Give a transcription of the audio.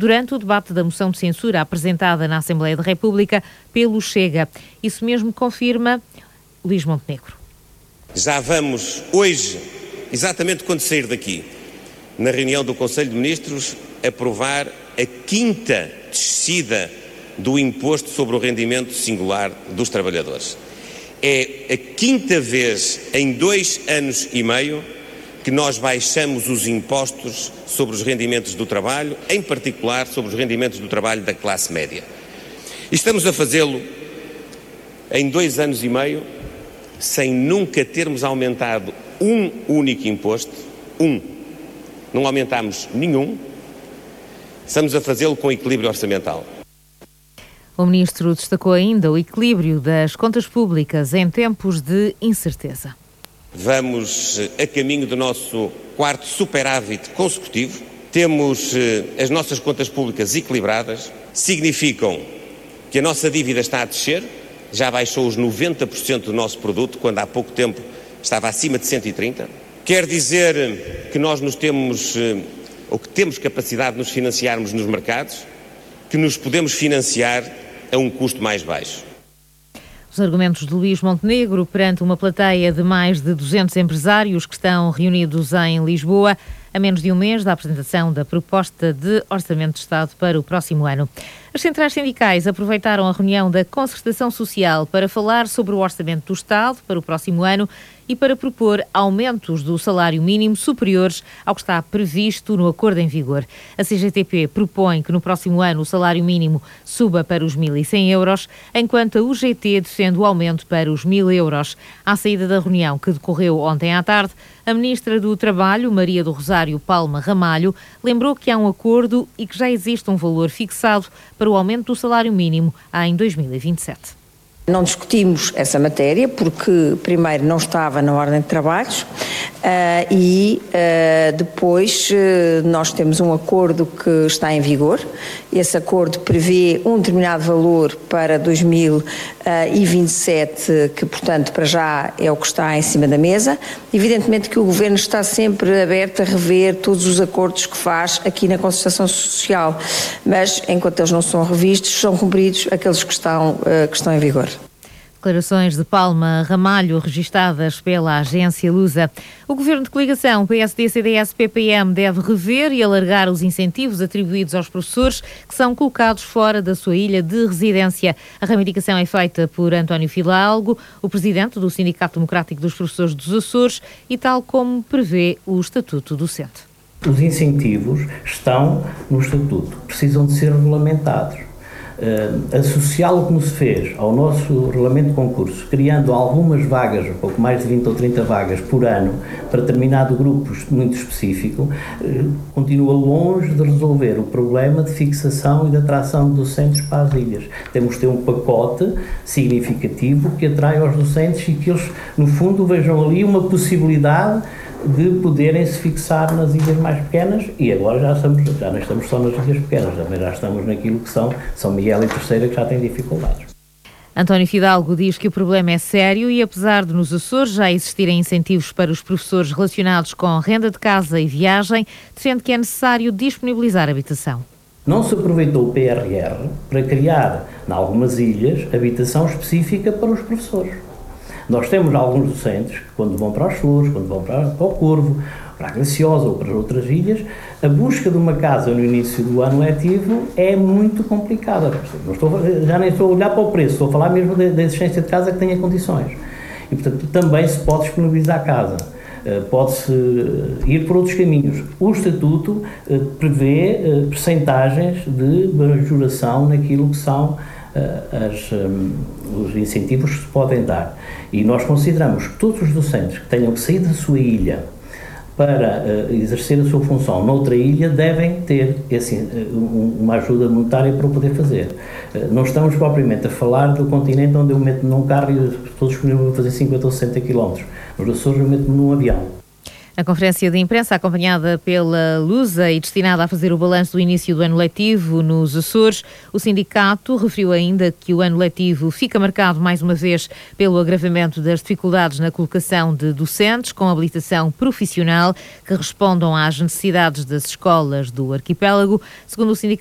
durante o debate da moção de censura apresentada na Assembleia da República pelo Chega. Isso mesmo confirma Luís Montenegro. Já vamos hoje, exatamente quando sair daqui, na reunião do Conselho de Ministros, aprovar a 5ª descida do imposto sobre o rendimento singular dos trabalhadores. É a 5ª vez em 2 anos e meio que nós baixamos os impostos sobre os rendimentos do trabalho, em particular sobre os rendimentos do trabalho da classe média. E estamos a fazê-lo em 2 anos e meio, sem nunca termos aumentado um único imposto. Não aumentámos nenhum. Estamos a fazê-lo com equilíbrio orçamental. O Ministro destacou ainda o equilíbrio das contas públicas em tempos de incerteza. Vamos a caminho do nosso 4º superávit consecutivo. Temos as nossas contas públicas equilibradas. Significam que a nossa dívida está a descer. Já baixou os 90% do nosso produto, quando há pouco tempo estava acima de 130%. Quer dizer que nós que temos capacidade de nos financiarmos nos mercados, que nos podemos financiar a um custo mais baixo. Os argumentos de Luís Montenegro perante uma plateia de mais de 200 empresários que estão reunidos em Lisboa a menos de um mês da apresentação da proposta de Orçamento de Estado para o próximo ano. As centrais sindicais aproveitaram a reunião da Concertação Social para falar sobre o Orçamento do Estado para o próximo ano e para propor aumentos do salário mínimo superiores ao que está previsto no acordo em vigor. A CGTP propõe que no próximo ano o salário mínimo suba para os 1.100 euros, enquanto a UGT defende o aumento para os 1.000 euros. À saída da reunião, que decorreu ontem à tarde, a Ministra do Trabalho, Maria do Rosário Palma Ramalho, lembrou que há um acordo e que já existe um valor fixado para o aumento do salário mínimo em 2027. Não discutimos essa matéria porque, primeiro, não estava na ordem de trabalhos e depois nós temos um acordo que está em vigor. Esse acordo prevê um determinado valor para 2027, que, portanto, para já é o que está em cima da mesa. Evidentemente que o Governo está sempre aberto a rever todos os acordos que faz aqui na Concertação Social, mas, enquanto eles não são revistos, são cumpridos aqueles que estão em vigor. Declarações de Palma Ramalho registadas pela agência Lusa. O Governo de Coligação PSD, CDS, PPM deve rever e alargar os incentivos atribuídos aos professores que são colocados fora da sua ilha de residência. A reivindicação é feita por António Fidalgo, o presidente do Sindicato Democrático dos Professores dos Açores, e tal como prevê o Estatuto Docente. Os incentivos estão no Estatuto, precisam de ser regulamentados. Associá-lo, como se fez ao nosso regulamento de concurso, criando algumas vagas, um pouco mais de 20 ou 30 vagas por ano, para determinado grupo muito específico, continua longe de resolver o problema de fixação e de atração de docentes para as ilhas. Temos de ter um pacote significativo que atrai aos docentes e que eles, no fundo, vejam ali uma possibilidade de poderem se fixar nas ilhas mais pequenas, e agora já não estamos só nas ilhas pequenas, também já estamos naquilo que são São Miguel e Terceira, que já têm dificuldades. António Fidalgo diz que o problema é sério e, apesar de nos Açores já existirem incentivos para os professores relacionados com renda de casa e viagem, defende que é necessário disponibilizar habitação. Não se aproveitou o PRR para criar, em algumas ilhas, habitação específica para os professores. Nós temos alguns docentes que, quando vão para os Açores, quando vão para o Corvo, para a Graciosa ou para outras ilhas, a busca de uma casa no início do ano letivo é muito complicada. Já nem estou a olhar para o preço, estou a falar mesmo da existência de casa que tenha condições. E, portanto, também se pode disponibilizar a casa. Pode-se ir por outros caminhos. O Estatuto prevê percentagens de majoração naquilo que são os incentivos que se podem dar, e nós consideramos que todos os docentes que tenham que sair da sua ilha para exercer a sua função noutra ilha devem ter uma ajuda monetária para o poder fazer. Não estamos propriamente a falar do continente onde eu meto num carro e estou disponível a fazer 50 ou 60 km. Nos Açores eu meto num avião. A conferência de imprensa, acompanhada pela Lusa e destinada a fazer o balanço do início do ano letivo nos Açores, o sindicato referiu ainda que o ano letivo fica marcado mais uma vez pelo agravamento das dificuldades na colocação de docentes com habilitação profissional que respondam às necessidades das escolas do arquipélago. Segundo o sindicato,